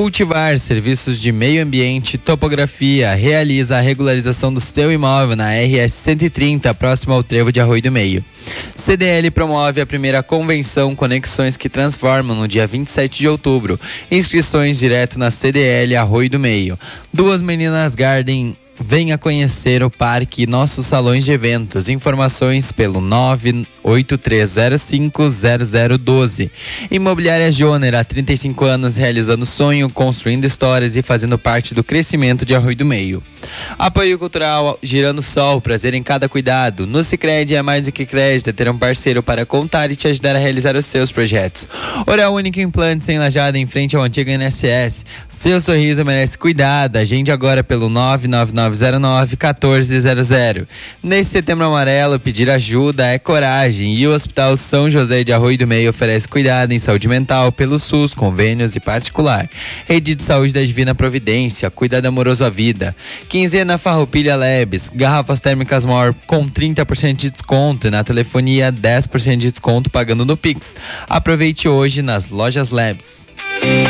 Cultivar serviços de meio ambiente, topografia, realiza a regularização do seu imóvel na RS 130, próximo ao trevo de Arroio do Meio. CDL promove a primeira convenção Conexões que Transformam no dia 27 de outubro. Inscrições direto na CDL Arroio do Meio. Duas Meninas Garden. Venha conhecer o parque e nossos salões de eventos. Informações pelo 983050012. Imobiliária Joner, há 35 anos realizando sonho, construindo histórias e fazendo parte do crescimento de Arroio do Meio. Apoio Cultural Girando Sol, prazer em cada cuidado. No Sicredi é mais do que crédito, é ter um parceiro para contar e te ajudar a realizar os seus projetos. Oral Único Implantes em Lajada, em frente ao antigo INSS. Seu sorriso merece cuidado. Agende agora pelo 99909-1400. Nesse Setembro Amarelo, pedir ajuda é coragem. E o Hospital São José de Arroio do Meio oferece cuidado em saúde mental pelo SUS, convênios e particular. Rede de Saúde da Divina Providência, cuidado amoroso à vida. Quinzena Farroupilha Labs, garrafas térmicas Mor com 30% de desconto e na telefonia 10% de desconto pagando no Pix. Aproveite hoje nas lojas Labs.